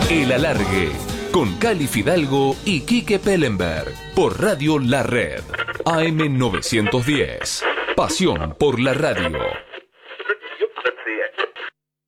El Alargue, con Cali Fidalgo y Quique Pellenberg, por Radio La Red, AM 910. Pasión por la radio.